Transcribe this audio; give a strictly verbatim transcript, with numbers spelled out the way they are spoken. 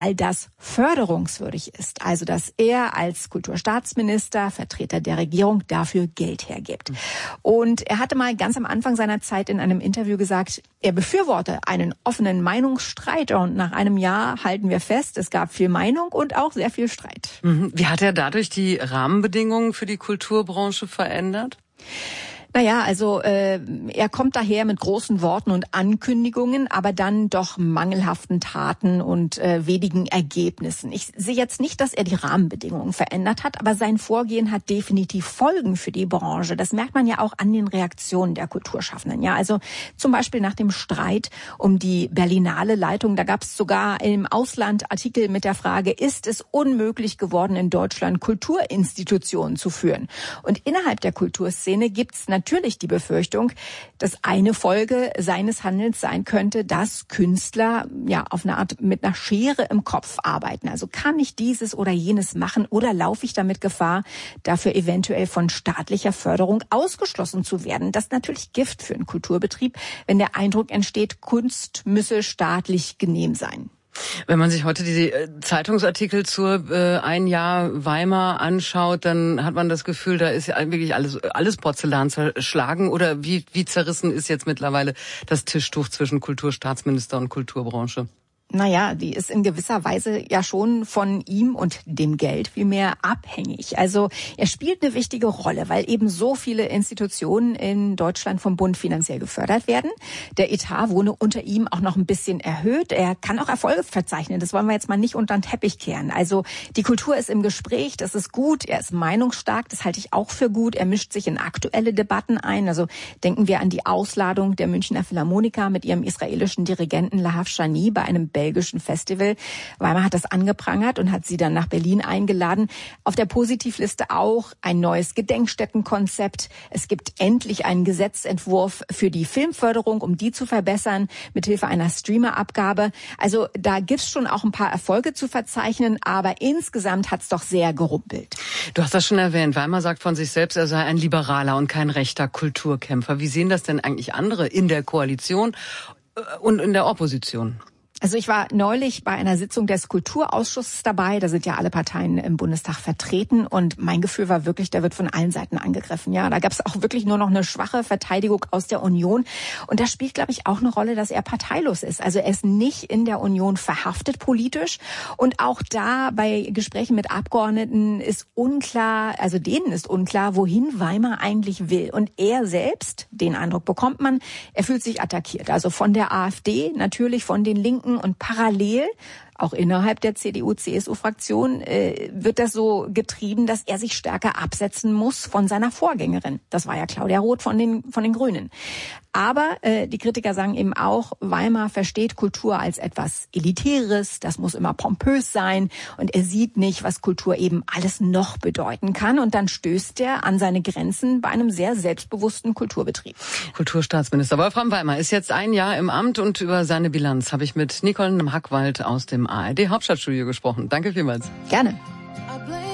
all das förderungswürdig ist. Also, dass er als Kulturstaatsminister, Vertreter der Regierung, dafür Geld hergibt. Und er hatte mal ganz am Anfang seiner Zeit in einem Interview gesagt, er befürworte einen offenen Meinungsstreit. Und nach einem Jahr halten wir fest, es gab viel Meinung und auch sehr viel Streit. Wie hat er dadurch die Rahmenbedingungen für die Kulturbranche verändert? Naja, also äh, er kommt daher mit großen Worten und Ankündigungen, aber dann doch mangelhaften Taten und äh, wenigen Ergebnissen. Ich sehe jetzt nicht, dass er die Rahmenbedingungen verändert hat, aber sein Vorgehen hat definitiv Folgen für die Branche. Das merkt man ja auch an den Reaktionen der Kulturschaffenden. Ja, also zum Beispiel nach dem Streit um die Berlinale Leitung, da gab es sogar im Ausland Artikel mit der Frage, ist es unmöglich geworden, in Deutschland Kulturinstitutionen zu führen? Und innerhalb der Kulturszene gibt es natürlich die Befürchtung, dass eine Folge seines Handelns sein könnte, dass Künstler ja auf eine Art mit einer Schere im Kopf arbeiten. Also kann ich dieses oder jenes machen oder laufe ich damit Gefahr, dafür eventuell von staatlicher Förderung ausgeschlossen zu werden? Das ist natürlich Gift für einen Kulturbetrieb, wenn der Eindruck entsteht, Kunst müsse staatlich genehm sein. Wenn man sich heute die Zeitungsartikel zur äh, ein Jahr Weimar anschaut, dann hat man das Gefühl, da ist ja wirklich alles alles Porzellan zerschlagen. Oder wie wie zerrissen ist jetzt mittlerweile das Tischtuch zwischen Kulturstaatsminister und Kulturbranche? Naja, die ist in gewisser Weise ja schon von ihm und dem Geld vielmehr abhängig. Also er spielt eine wichtige Rolle, weil eben so viele Institutionen in Deutschland vom Bund finanziell gefördert werden. Der Etat wurde unter ihm auch noch ein bisschen erhöht. Er kann auch Erfolge verzeichnen. Das wollen wir jetzt mal nicht unter den Teppich kehren. Also die Kultur ist im Gespräch, das ist gut. Er ist meinungsstark, das halte ich auch für gut. Er mischt sich in aktuelle Debatten ein. Also denken wir an die Ausladung der Münchner Philharmoniker mit ihrem israelischen Dirigenten Lahav Shani bei einem belgischen Festival. Weimar hat das angeprangert und hat sie dann nach Berlin eingeladen. Auf der Positivliste auch ein neues Gedenkstättenkonzept. Es gibt endlich einen Gesetzentwurf für die Filmförderung, um die zu verbessern, mithilfe einer Streamerabgabe. Also da gibt's schon auch ein paar Erfolge zu verzeichnen, aber insgesamt hat's doch sehr gerumpelt. Du hast das schon erwähnt. Weimar sagt von sich selbst, er sei ein Liberaler und kein rechter Kulturkämpfer. Wie sehen das denn eigentlich andere in der Koalition und in der Opposition? Also ich war neulich bei einer Sitzung des Kulturausschusses dabei. Da sind ja alle Parteien im Bundestag vertreten. Und mein Gefühl war wirklich, der wird von allen Seiten angegriffen. Ja, da gab es auch wirklich nur noch eine schwache Verteidigung aus der Union. Und da spielt, glaube ich, auch eine Rolle, dass er parteilos ist. Also er ist nicht in der Union verhaftet politisch. Und auch da bei Gesprächen mit Abgeordneten ist unklar, also denen ist unklar, wohin Weimar eigentlich will. Und er selbst, den Eindruck bekommt man, er fühlt sich attackiert. Also von der AfD, natürlich von den Linken. Und parallel, auch innerhalb der C D U C S U-Fraktion, äh, wird das so getrieben, dass er sich stärker absetzen muss von seiner Vorgängerin. Das war ja Claudia Roth von den, von den Grünen. Aber äh, die Kritiker sagen eben auch, Weimar versteht Kultur als etwas Elitäres, das muss immer pompös sein und er sieht nicht, was Kultur eben alles noch bedeuten kann. Und dann stößt er an seine Grenzen bei einem sehr selbstbewussten Kulturbetrieb. Kulturstaatsminister Wolfram Weimar ist jetzt ein Jahr im Amt und über seine Bilanz habe ich mit Nicole Hackwald aus dem A R D Hauptstadtstudio gesprochen. Danke vielmals. Gerne.